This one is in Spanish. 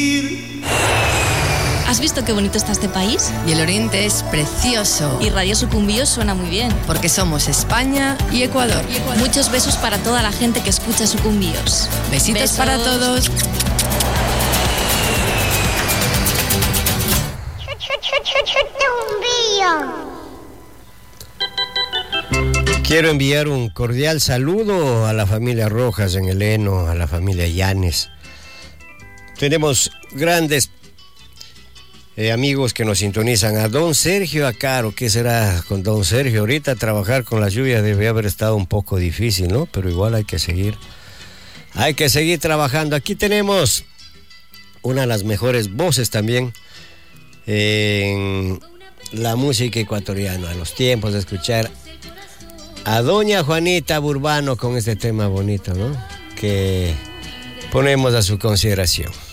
¿Has visto qué bonito está este país? Y el oriente es precioso. Y Radio Sucumbíos suena muy bien. Porque somos España y Ecuador. Muchos besos para toda la gente que escucha Sucumbíos. Besitos para todos. Quiero enviar un cordial saludo a la familia Rojas en el Eno, a la familia Llanes. Tenemos grandes amigos que nos sintonizan. A don Sergio Acaro, ¿qué será con don Sergio? Ahorita trabajar con la lluvia debe haber estado un poco difícil, ¿no? Pero igual hay que seguir trabajando. Aquí tenemos una de las mejores voces también en la música ecuatoriana, a los tiempos de escuchar a doña Juanita Burbano con este tema bonito, ¿no? Que ponemos a su consideración.